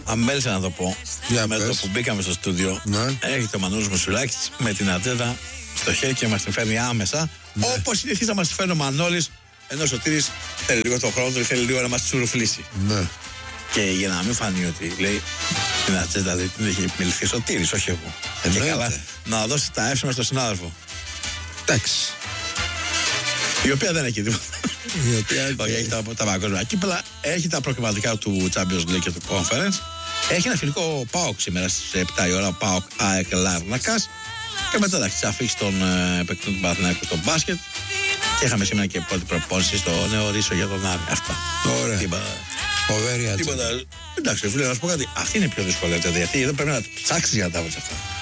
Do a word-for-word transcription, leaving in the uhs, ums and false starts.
αμέλησα να το πω. Για με πες. το που μπήκαμε στο στούντιο, Ναι. έρχεται ο Μανούλος Μουσουλάκης με την ατζέντα στο χέρι και μας την φέρνει άμεσα. Ναι. Όπως συνήθιζε να μας την φέρνει ο Μανώλης, ενώ ο Σωτήρης θέλει λίγο τον χρόνο του, θέλει λίγο να μας τσουρουφλήσει. Ναι. Και για να μην φανεί ότι λέει την ατζέντα δεν την έχει επιμεληθεί ο Σωτήρης, όχι εγώ. Ε, και Εννοείται. καλά, να δώσει τα εύσημα στον συνάδελφο. Εντάξει. Η οποία δεν έχει τίποτα. Η οποία- Όχι, έχει τα, τα παγκόσμια κύπελα, έχει τα προκριματικά του Champions League και του Conference. Έχει ένα φιλικό ΠΑΟΚ σήμερα στις επτά η ώρα, ΠΑΟΚ ΑΕΚ Λάρνακας. Και μετά εντάξει, τις αφήξεις των ε, παικτών του Παναθηναϊκού στο μπάσκετ. Και είχαμε σήμερα και πρώτη προπόνηση στο νέο Ρήσο για τον Άρη. Αυτά. Ωραία. Τίποτα. Φοβερή ατζέντα. Τίποτα. Εντάξει, φίλε, να σου πω κάτι. Αυτή είναι η πιο δύσκολη ατζέντα. Γιατί εδώ πρέπει να ψάξεις για να τα βρεις αυτά.